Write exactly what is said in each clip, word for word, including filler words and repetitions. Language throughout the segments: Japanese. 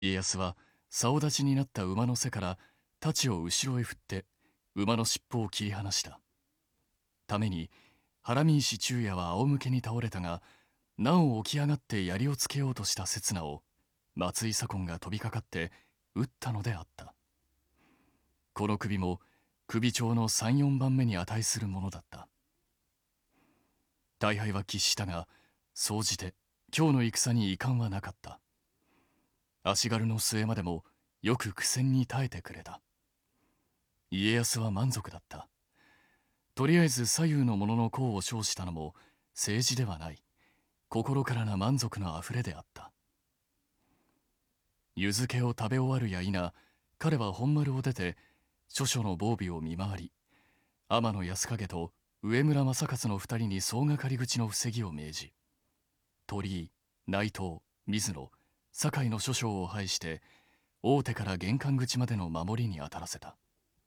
家康は竿立ちになった馬の背から太刀を後ろへ振って馬の尻尾を切り離した。ために原見石中也は仰向けに倒れたが、なお起き上がって槍をつけようとした刹那を松井左近が飛びかかって撃ったのであった。この首も首長の三四番目に値するものだった。大敗は喫したが、総じて今日の戦に遺憾はなかった。足軽の末までもよく苦戦に耐えてくれた。家康は満足だった。とりあえず左右の者の功を称したのも政治ではない、心からな満足のあふれであった。湯漬けを食べ終わるや否、彼は本丸を出て諸々の防備を見回り、天野安景と上村正勝の二人に総がかり口の防ぎを命じ、鳥居、内藤、水野、酒井の諸将を配して大手から玄関口までの守りに当たらせた。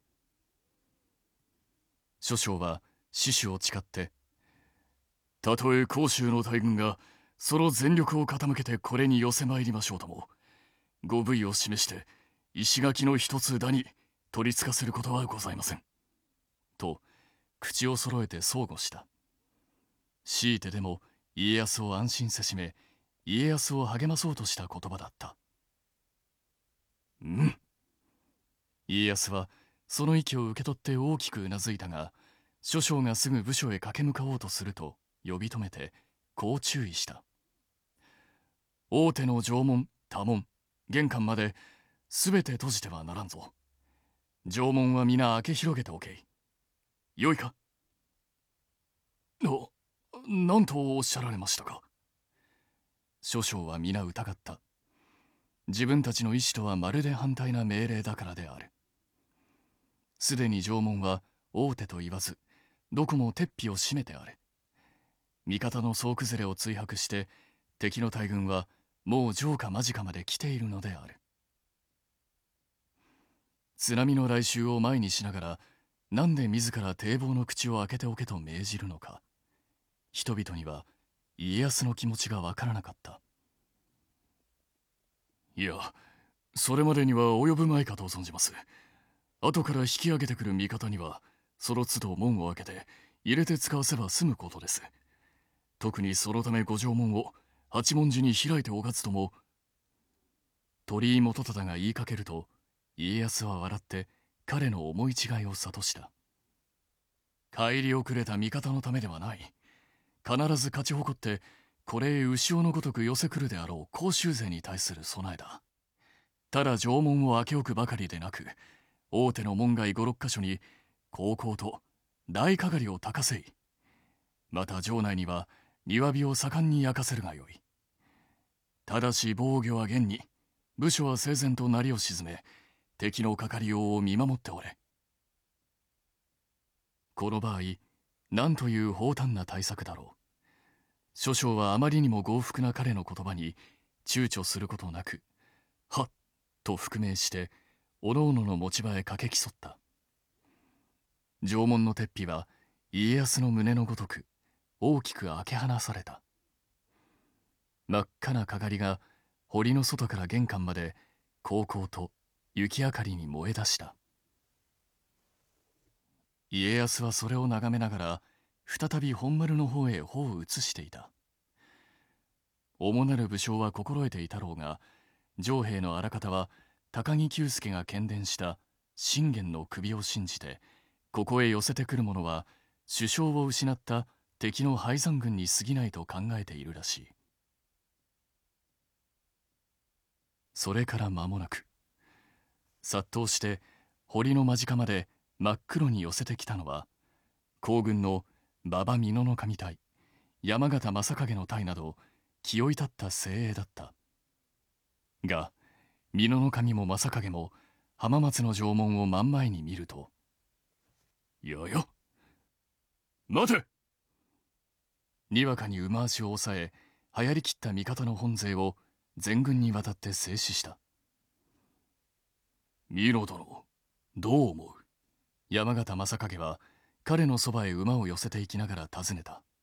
諸将は死守を誓って、たとえ甲州の大軍がその全力を傾けてこれに寄せ参りましょうとも、ご武威を示して石垣の一つ田に取りつかせることはございません。と口を揃えて相互した。強いてでも家康を安心せしめ、家康を励まそうとした言葉だった。うん。家康はその息を受け取って大きくうなずいたが、諸将がすぐ部署へ駆け向かおうとすると呼び止めてこう注意した。大手の城門、多門、玄関まで全て閉じてはならんぞ。城門は皆開け広げておけい。よいか。な、何とおっしゃられましたか。諸将は皆疑った。自分たちの意思とはまるで反対な命令だからである。すでに城門は大手と言わず、どこも鉄壁を閉めてある。味方の総崩れを追迫して、敵の大軍はもう城下間近まで来ているのである。津波の来襲を前にしながら、なんで自ら堤防の口を開けておけと命じるのか。人々には家康の気持ちがわからなかった。いや、それまでには及ぶまいかと存じます。後から引き上げてくる味方には、その都度門を開けて入れて使わせば済むことです。特にそのため五条門を八文字に開いておかずとも。鳥居元忠が言いかけると、家康は笑って彼の思い違いを諭した。帰り遅れた味方のためではない。必ず勝ち誇ってこれへ牛尾のごとく寄せ来るであろう甲州勢に対する備えだ。ただ城門を開け置くばかりでなく、大手の門外五六箇所に高校と大かがりを高せい。また城内には庭火を盛んに焼かせるがよい。ただし防御は厳に、部署は整然と鳴りを鎮め、敵のかかりようを見守っておれ。この場合、何という放蕩な対策だろう。諸将はあまりにも豪福な彼の言葉に躊躇することなく、はっと覆命して、おのおのの持ち場へ駆け競った。城門の鉄壁は家康の胸のごとく大きく開け放された。真っ赤なかがりが堀の外から玄関までこうこうと雪明かりに燃え出した。家康はそれを眺めながら再び本丸の方へ歩を移していた。主なる武将は心得ていたろうが、城兵のあらかたは高木久助が喧伝した信玄の首を信じて、ここへ寄せてくる者は首相を失った敵の敗残軍に過ぎないと考えているらしい。それから間もなく、殺到して堀の間近まで真っ黒に寄せてきたのは、皇軍の馬場美濃守隊、山形正景の隊など気負い立った精鋭だった。が、美濃守も正景も浜松の城門を真ん前に見ると、やや、待て。にわかに馬足を抑え、流行りきった味方の本勢を全軍にわたって制止した。美濃殿、どう思う。山形正景は彼のそばへ馬を寄せていきながら尋ねた。